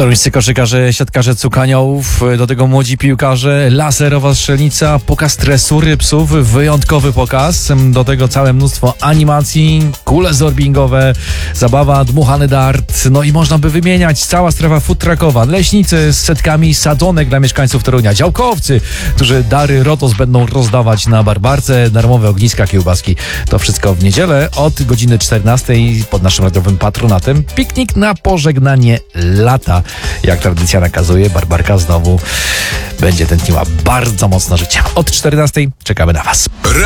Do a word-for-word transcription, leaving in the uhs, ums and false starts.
Toruńscy koszykarze, siatkarze Cukaniołów, do tego młodzi piłkarze, laserowa strzelnica, pokaz tresury psów, wyjątkowy pokaz, do tego całe mnóstwo animacji, kule zorbingowe, zabawa, dmuchany dart, no i można by wymieniać, cała strefa food truckowa, leśnicy z setkami sadzonek dla mieszkańców Torunia, działkowcy, którzy dary Rotos będą rozdawać na Barbarce, darmowe ogniska, kiełbaski, to wszystko w niedzielę od godziny czternastej pod naszym radiowym patronatem, piknik na pożegnanie lata. Jak tradycja nakazuje, Barbarka znowu będzie tętniła bardzo mocno życia. Od czternastej czekamy na Was.